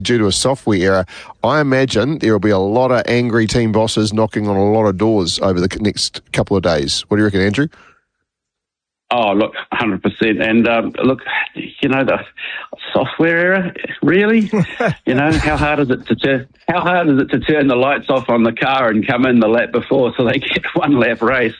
due to a software error. I imagine there will be a lot of angry team bosses knocking on a lot of doors over the next couple of days. What do you reckon, Andrew? Oh, look, 100%. And look, the software error, really? How hard is it to turn the lights off on the car and come in the lap before so they get one lap race?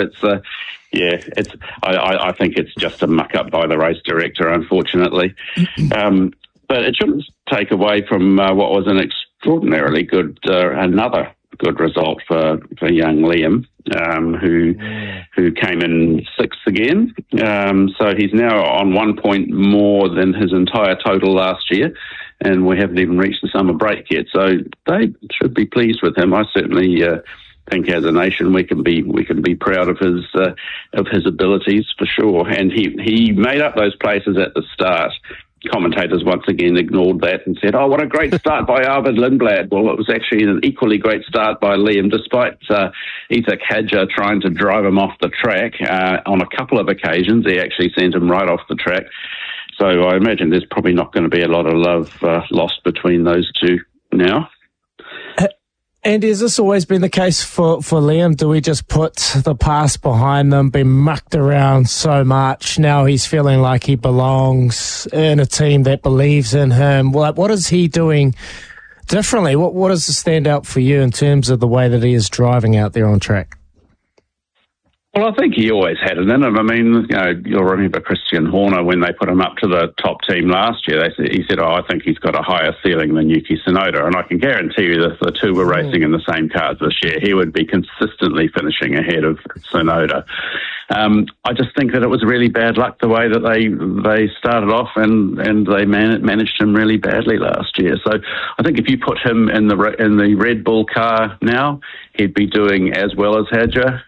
I think it's just a muck up by the race director, unfortunately. But it shouldn't take away from what was an extraordinarily good, another good result for young Liam, who came in sixth again. So he's now on 1 point more than his entire total last year, and we haven't even reached the summer break yet. So they should be pleased with him. I certainly think, as a nation, we can be proud of his abilities for sure. And he made up those places at the start. Commentators once again ignored that and said, "Oh, what a great start by Arvid Lindblad." Well, it was actually an equally great start by Liam, despite Isaac Hadjar trying to drive him off the track. On a couple of occasions, he actually sent him right off the track. So I imagine there's probably not going to be a lot of love lost between those two now. And has this always been the case for Liam? Do we just put the past behind them, been mucked around so much? Now he's feeling like he belongs in a team that believes in him. What is he doing differently? What does stand out for you in terms of the way that he is driving out there on track? Well, I think he always had it in him. I mean, you'll remember Christian Horner when they put him up to the top team last year. He said, I think he's got a higher ceiling than Yuki Tsunoda. And I can guarantee you that if the two were racing in the same cars this year, he would be consistently finishing ahead of Tsunoda. I just think that it was really bad luck the way that they started off and they managed him really badly last year. So I think if you put him in the Red Bull car now, he'd be doing as well as Hadjar.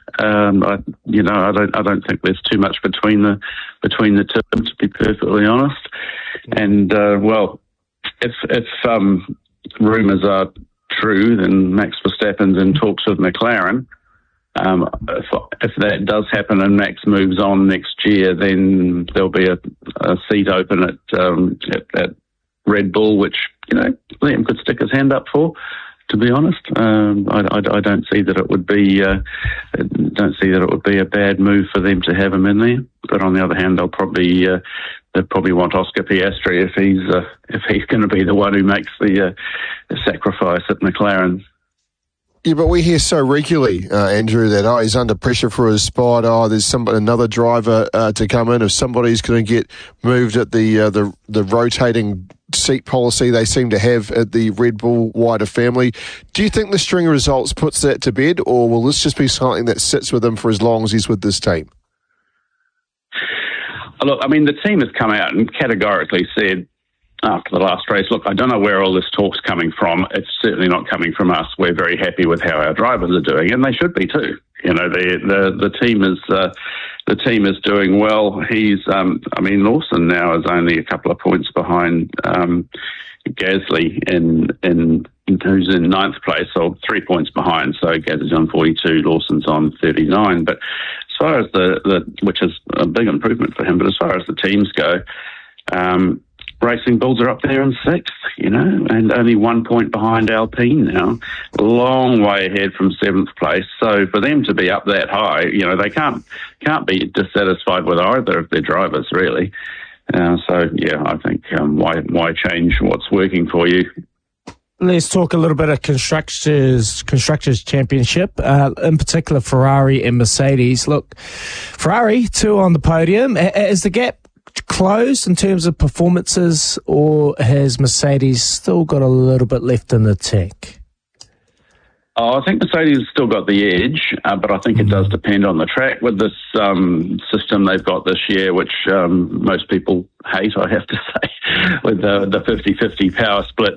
I don't think there's too much between the two, to be perfectly honest. And if rumours are true, then Max Verstappen's in talks with McLaren. If that does happen and Max moves on next year, then there'll be a seat open at Red Bull, which Liam could stick his hand up for. To be honest, I don't see that it would be a bad move for them to have him in there. But on the other hand, they'll probably want Oscar Piastri if he's going to be the one who makes the sacrifice at McLaren. Yeah, but we hear so regularly, Andrew, that he's under pressure for his spot. There's another driver to come in. If somebody's going to get moved at the rotating seat policy they seem to have at the Red Bull wider family. Do you think the string of results puts that to bed, or will this just be something that sits with him for as long as he's with this team? Look, I mean, the team has come out and categorically said after the last race, look, I don't know where all this talk's coming from. It's certainly not coming from us. We're very happy with how our drivers are doing, and they should be too. The team is doing well. Lawson now is only a couple of points behind Gasly who's in ninth place, so 3 points behind. So Gasly's on 42, Lawson's on 39. But as far as which is a big improvement for him, but as far as the teams go, Racing Bulls are up there in sixth, and only 1 point behind Alpine now. A long way ahead from seventh place. So for them to be up that high, they can't be dissatisfied with either of their drivers, really. I think why change what's working for you? Let's talk a little bit of Constructors' Championship, in particular Ferrari and Mercedes. Look, Ferrari, 2 on the podium. Is the gap closed in terms of performances, or has Mercedes still got a little bit left in the tank? I think Mercedes has still got the edge, but I think it does depend on the track. With this system they've got this year, which most people hate, I have to say, with the 50-50 power split,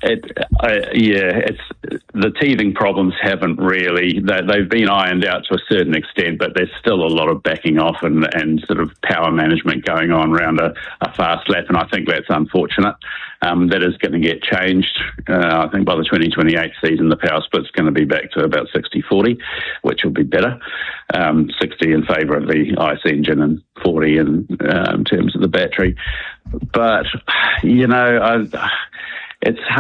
it's the teething problems haven't really, they've been ironed out to a certain extent, but there's still a lot of backing off and sort of power management going on around a fast lap, and I think that's unfortunate. That is going to get changed. I think by the 2028 season, the power split's going to be back to about 60-40, which will be better. 60 in favour of the ICE engine and 40 in terms of the battery. But, it's